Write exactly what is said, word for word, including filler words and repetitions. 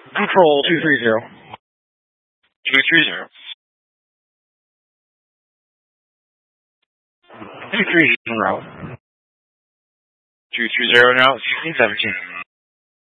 Control two three zero. two three zero. two three zero. two three zero now, sixteen seventeen.